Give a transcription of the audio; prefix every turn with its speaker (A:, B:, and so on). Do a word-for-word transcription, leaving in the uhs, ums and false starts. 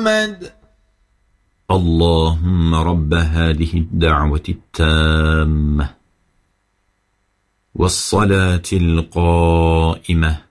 A: محمد
B: اللهم رب هذه الدعوة التامة والصلاة القائمة